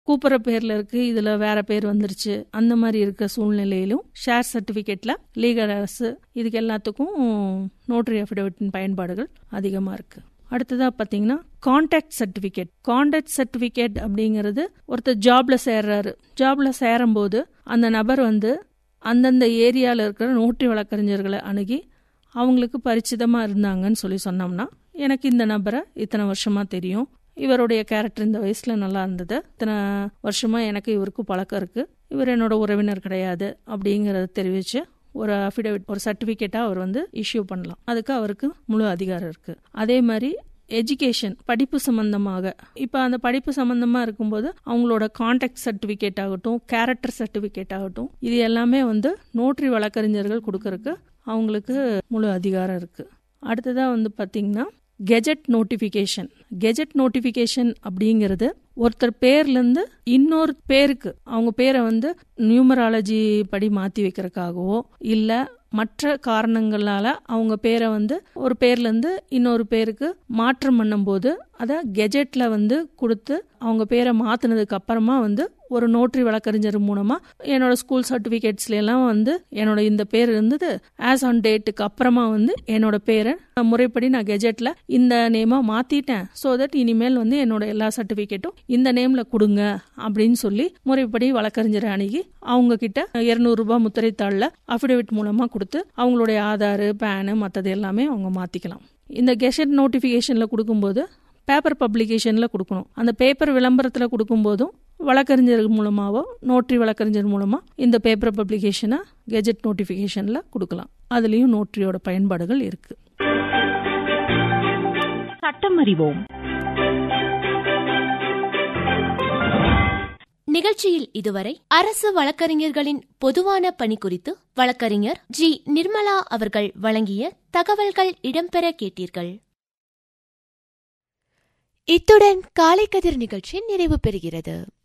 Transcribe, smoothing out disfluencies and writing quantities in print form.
கூப்பிட்ற பேர்ல இருக்கு, இதுல வேற பேர் வந்துருச்சு, அந்த மாதிரி இருக்க சூழ்நிலையிலும் ஷேர் சர்டிபிகேட்ல லீகல் அரசு இதுக்கு எல்லாத்துக்கும் நோட்டரி அஃபிடவிட்டின் பயன்பாடுகள் அதிகமா இருக்கு. அடுத்ததா பாத்தீங்கன்னா கான்டாக்ட் சர்டிபிகேட். கான்டாக்ட் சர்டிபிகேட் அப்படிங்கிறது ஒருத்தர் ஜாப்ல சேர்றாரு. ஜாப்ல சேரும்போது அந்த நபர் அந்தந்த ஏரியால இருக்கிற நோட்டரி வழக்கறிஞர்களை அணுகி அவங்களுக்கு பரிச்சிதமா இருந்தாங்கன்னு சொன்னோம்னா, எனக்கு இந்த நபரை இத்தனை வருஷமா தெரியும், இவருடைய கேரக்டர் இந்த வயசுல நல்லா இருந்தது, இத்தனை வருஷமா எனக்கு இவருக்கு பழக்கம் இருக்கு, இவர் என்னோட உறவினர் கிடையாது அப்படிங்கறத தெரிவிச்சு ஒரு அஃபிடவிட், ஒரு சர்டிபிகேட்டா அவர் இஷ்யூ பண்ணலாம். அதுக்கு அவருக்கு முழு அதிகாரம் இருக்கு. அதே மாதிரி எஜுகேஷன், படிப்பு சம்பந்தமாக, இப்ப அந்த படிப்பு சம்பந்தமா இருக்கும்போது அவங்களோட கான்டாக்ட் சர்டிபிகேட் ஆகட்டும், கேரக்டர் சர்டிபிகேட் ஆகட்டும், இது எல்லாமே நோட்டரி வழக்கறிஞர்கள் கொடுக்கறதுக்கு அவங்களுக்கு முழு அதிகாரம் இருக்கு. அடுத்ததா பாத்தீங்கன்னா கெஜெட் நோட்டிபிகேஷன். கெஜெட் நோட்டிபிகேஷன் அப்படிங்கிறது ஒருத்தர் பேர்ல இருந்து இன்னொரு பேருக்கு அவங்க பேரை நியூமராலஜி படி மாத்தி வைக்கிறதுக்காகவோ இல்ல மற்ற காரணங்களால அவங்க பேரை ஒரு பேர்ல இருந்து இன்னொரு பேருக்கு மாற்றம் பண்ணும் போது அத கெஜெட்ல கொடுத்து அவங்க பேரை மாத்தினதுக்கு அப்புறமா ஒரு நோட்டரி வழக்கறிஞர் மூலமா என்னோட ஸ்கூல் சர்டிபிகேட்ஸ்ல எல்லாம் என்னோட இந்த பேர் இருந்தது, ஆஸ் ஆன் டேட்டுக்கு அப்புறமா என்னோட பேரை முறைப்படி நான் கெஜெட்ல இந்த நேமா மாத்திட்டேன், சோ தட் இனிமேல் என்னோட எல்லா சர்டிபிகேட்டும் இந்த நேம்ல கொடுங்க அப்படின்னு சொல்லி முறைப்படி வழக்கறிஞரை அணுகி அவங்க கிட்ட 200 ரூபாய் முத்திரைத்தாள்ல அஃபிடவிட் மூலமா கொடுத்து அவங்களுடைய ஆதார், பேனு மற்றது எல்லாமே அவங்க மாத்திக்கலாம். இந்த கெஜெட் நோட்டிபிகேஷன்ல கொடுக்கும்போது பேப்பர் பப்ளிகேஷன்ல கொடுக்கணும். அந்த பேப்பர் விளம்பரத்துல கொடுக்கும் போதும் வழக்கறிஞர் மூலமாவோ நோட்டரி வழக்கறிஞர் மூலமா இந்த பேப்பர் பப்ளிகேஷனை கெஜெட் நோட்டிபிகேஷன்ல கொடுக்கலாம். அதுலயும் நோட்டரியோட பயன்பாடுகள் இருக்கு. சட்டம் அறிவோம். நிகழ்ச்சியில் இதுவரை அரசு வழக்கறிஞர்களின் பொதுவான பணி குறித்து வழக்கறிஞர் ஜி. நிர்மலா அவர்கள் வழங்கிய தகவல்கள் இடம்பெற கேட்டீர்கள். இத்துடன் காலை கதிர் நிகழ்ச்சி நிறைவு பெறுகிறது.